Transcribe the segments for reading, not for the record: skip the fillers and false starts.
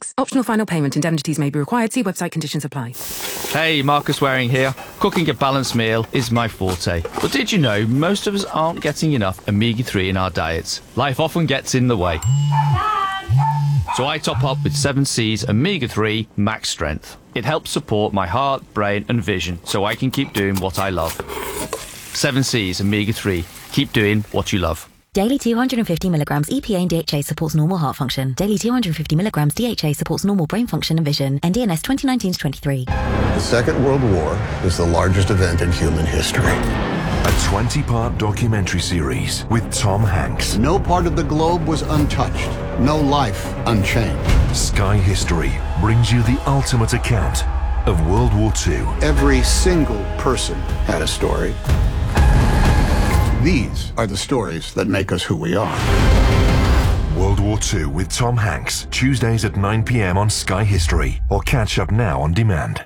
appendix. Optional final payment. Indemnities may be required. See website conditions apply. Hey, Marcus Waring here. Cooking a balanced meal is my forte. But did you know most of us aren't getting enough omega-3 in our diets? Life often gets in the way. So I top up with 7C's Omega-3 Max Strength. It helps support my heart, brain and vision so I can keep doing what I love. 7C's Omega-3. Keep doing what you love. Daily 250 milligrams EPA and DHA supports normal heart function. Daily 250 milligrams DHA supports normal brain function and vision. NDNS 2019-23. The Second World War is the largest event in human history. A 20-part documentary series with Tom Hanks. No part of the globe was untouched. No life unchanged. Sky History brings you the ultimate account of World War II. Every single person had a story. These are the stories that make us who we are. World War II with Tom Hanks. Tuesdays at 9 p.m. on Sky History. Or catch up now on demand.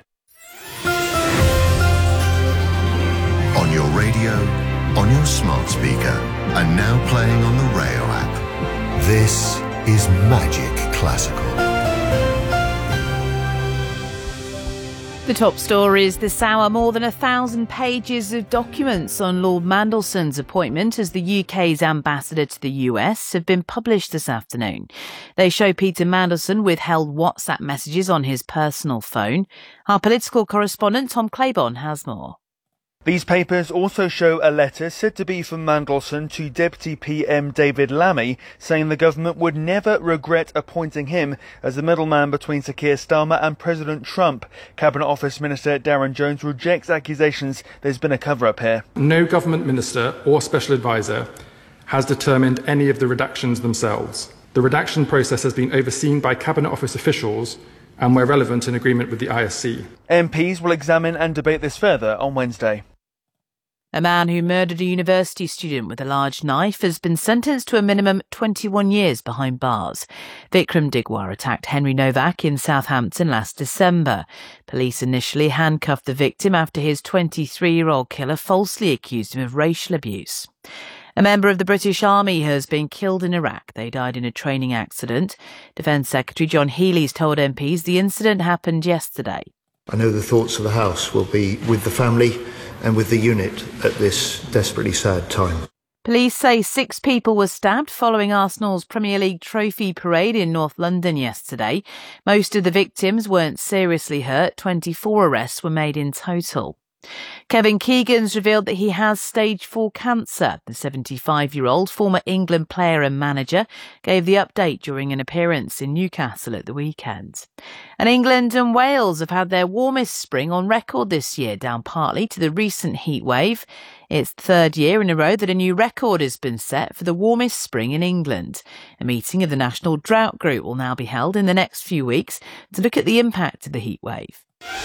On your radio, on your smart speaker, and now playing on the Rayo app. This is Magic Classical. The top stories this hour: more than 1,000 pages of documents on Lord Mandelson's appointment as the UK's ambassador to the US have been published this afternoon. They show Peter Mandelson withheld WhatsApp messages on his personal phone. Our political correspondent Tom Claiborne has more. These papers also show a letter said to be from Mandelson to Deputy PM David Lammy, saying the government would never regret appointing him as the middleman between Sir Keir Starmer and President Trump. Cabinet Office Minister Darren Jones rejects accusations there's been a cover-up here. No government minister or special advisor has determined any of the redactions themselves. The redaction process has been overseen by Cabinet Office officials and, where relevant, in agreement with the ISC. MPs will examine and debate this further on Wednesday. A man who murdered a university student with a large knife has been sentenced to a minimum 21 years behind bars. Vikram Digwar attacked Henry Novak in Southampton last December. Police initially handcuffed the victim after his 23-year-old killer falsely accused him of racial abuse. A member of the British Army has been killed in Iraq. They died in a training accident. Defence Secretary John Healey's told MPs the incident happened yesterday. I know the thoughts of the House will be with the family and with the unit at this desperately sad time. Police say 6 people were stabbed following Arsenal's Premier League trophy parade in North London yesterday. Most of the victims weren't seriously hurt. 24 arrests were made in total. Kevin Keegan's revealed that he has stage 4 cancer. The 75-year-old former England player and manager gave the update during an appearance in Newcastle at the weekend. And England and Wales have had their warmest spring on record this year, down partly to the recent heat wave. It's the 3rd year in a row that a new record has been set for the warmest spring in England. A meeting of the National Drought Group will now be held in the next few weeks to look at the impact of the heat wave.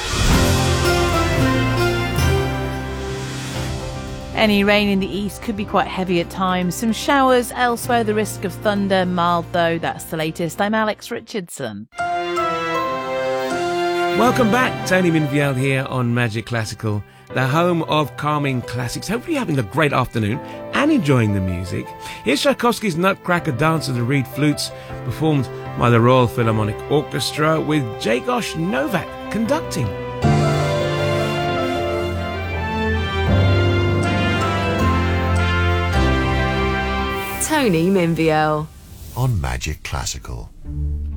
Any rain in the east could be quite heavy at times. Some showers elsewhere, the risk of thunder, mild though. That's the latest. I'm Alex Richardson. Welcome back. Tony Minviel here on Magic Classical, the home of calming classics. Hope you're having a great afternoon and enjoying the music. Here's Tchaikovsky's Nutcracker Dance of the Reed Flutes, performed by the Royal Philharmonic Orchestra with Jagosh Novak conducting. Tony Minviel on Magic Classical.